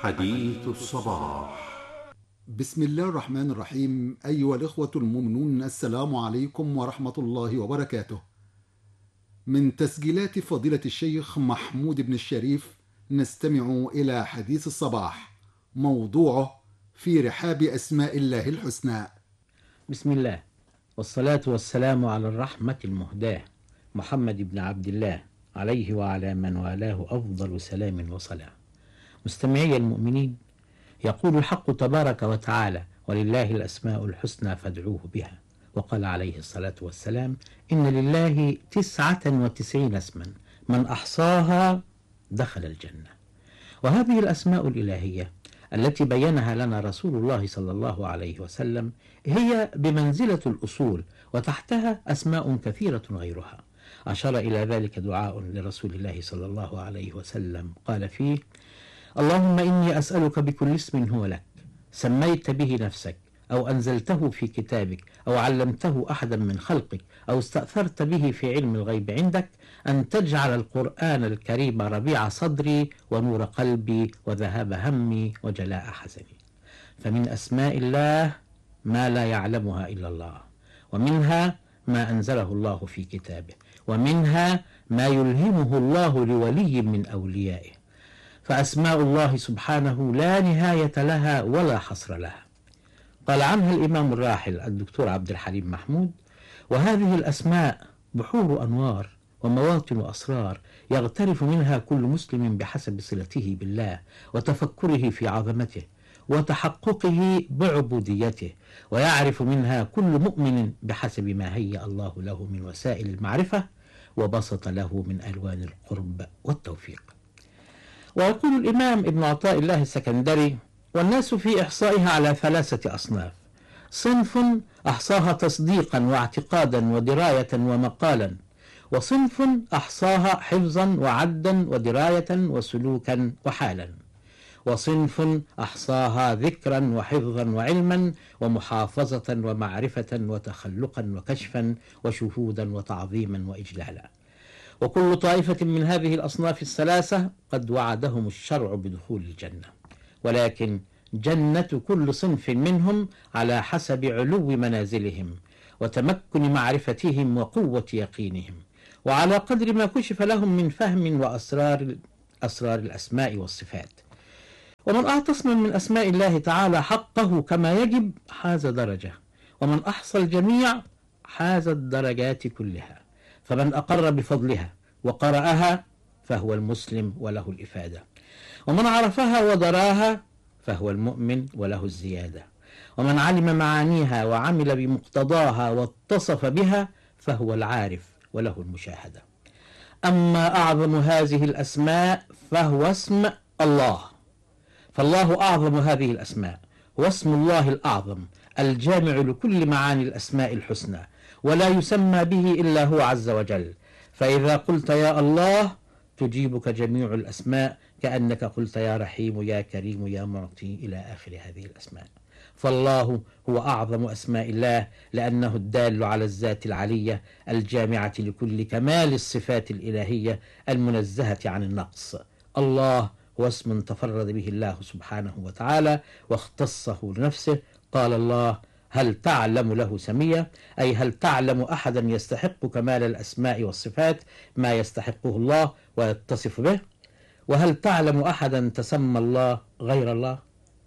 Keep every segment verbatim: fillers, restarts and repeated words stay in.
حديث الصباح. بسم الله الرحمن الرحيم. أيها الإخوة المؤمنون، السلام عليكم ورحمة الله وبركاته. من تسجيلات فضيلة الشيخ محمود بن الشريف نستمع إلى حديث الصباح، موضوعه في رحاب أسماء الله الحسنى. بسم الله والصلاة والسلام على الرحمة المهداة محمد بن عبد الله عليه وعلى من والاه أفضل سلام وصلاة. مستمعي المؤمنين، يقول الحق تبارك وتعالى: ولله الأسماء الحسنى فادعوه بها. وقال عليه الصلاة والسلام: إن لله تسعة وتسعين اسما من أحصاها دخل الجنة. وهذه الأسماء الإلهية التي بينها لنا رسول الله صلى الله عليه وسلم هي بمنزلة الأصول، وتحتها أسماء كثيرة غيرها. أشار إلى ذلك دعاء لرسول الله صلى الله عليه وسلم قال فيه: اللهم إني أسألك بكل اسم هو لك سميت به نفسك أو أنزلته في كتابك أو علمته أحدا من خلقك أو استأثرت به في علم الغيب عندك أن تجعل القرآن الكريم ربيع صدري ونور قلبي وذهاب همي وجلاء حزني. فمن أسماء الله ما لا يعلمها إلا الله، ومنها ما أنزله الله في كتابه، ومنها ما يلهمه الله لولي من أوليائه. فأسماء الله سبحانه لا نهاية لها ولا حصر لها. قال عنها الإمام الراحل الدكتور عبد الحليم محمود: وهذه الأسماء بحور أنوار ومواطن أسرار يغترف منها كل مسلم بحسب صلته بالله وتفكره في عظمته وتحققه بعبوديته، ويعرف منها كل مؤمن بحسب ما هيأ الله له من وسائل المعرفة وبسط له من ألوان القرب والتوفيق. ويقول الإمام ابن عطاء الله السكندري: والناس في إحصائها على ثلاثة أصناف: صنف أحصاها تصديقا واعتقادا ودراية ومقالا، وصنف أحصاها حفظا وعدا ودراية وسلوكا وحالا، وصنف أحصاها ذكرا وحفظا وعلما ومحافظة ومعرفة وتخلقا وكشفا وشهودا وتعظيما وإجلالا. وكل طائفة من هذه الأصناف الثلاثة قد وعدهم الشرع بدخول الجنة، ولكن جنة كل صنف منهم على حسب علو منازلهم وتمكن معرفتهم وقوة يقينهم، وعلى قدر ما كشف لهم من فهم وأسرار أسرار الأسماء والصفات. ومن أعطى اسما من أسماء الله تعالى حقه كما يجب حاز درجة، ومن أحصى الجميع حاز الدرجات كلها. فمن أقر بفضلها وقرأها فهو المسلم وله الإفادة، ومن عرفها ودراها فهو المؤمن وله الزيادة، ومن علم معانيها وعمل بمقتضاها واتصف بها فهو العارف وله المشاهدة. أما أعظم هذه الأسماء فهو اسم الله، فالله أعظم هذه الأسماء، هو اسم الله الأعظم الجامع لكل معاني الأسماء الحسنى، ولا يسمى به إلا هو عز وجل. فإذا قلت يا الله تجيبك جميع الأسماء كأنك قلت يا رحيم يا كريم يا معطي إلى آخر هذه الأسماء. فالله هو أعظم أسماء الله لأنه الدال على الذات العلية الجامعة لكل كمال الصفات الإلهية المنزهة عن النقص. الله هو اسم تفرد به الله سبحانه وتعالى واختصه لنفسه. قال الله: هل تعلم له سميا؟ أي هل تعلم أحدا يستحق كمال الأسماء والصفات ما يستحقه الله ويتصف به؟ وهل تعلم أحدا تسمى الله غير الله؟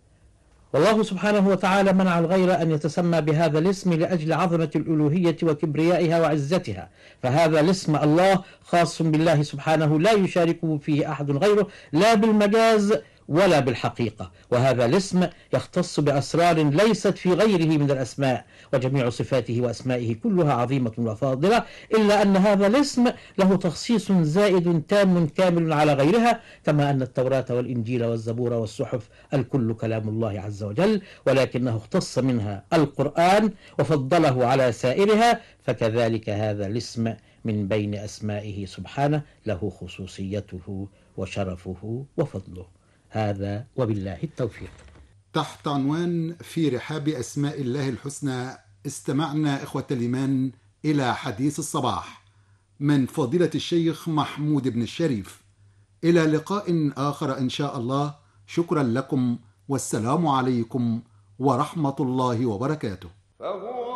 والله سبحانه وتعالى منع الغير أن يتسمى بهذا الاسم لأجل عظمة الألوهية وكبريائها وعزتها، فهذا الاسم الله خاص بالله سبحانه لا يشاركه فيه أحد غيره، لا بالمجاز ولا بالحقيقة. وهذا الاسم يختص بأسرار ليست في غيره من الأسماء، وجميع صفاته وأسمائه كلها عظيمة وفاضلة، إلا أن هذا الاسم له تخصيص زائد تام كامل على غيرها، كما أن التوراة والإنجيل والزبور والصحف الكل كلام الله عز وجل، ولكنه اختص منها القرآن وفضله على سائرها، فكذلك هذا الاسم من بين أسمائه سبحانه له خصوصيته وشرفه وفضله. هذا وبالله التوفيق. تحت عنوان في رحاب أسماء الله الحسنى استمعنا إخوة الإيمان إلى حديث الصباح من فضيلة الشيخ محمود بن الشريف. إلى لقاء آخر إن شاء الله، شكرا لكم، والسلام عليكم ورحمة الله وبركاته. فهو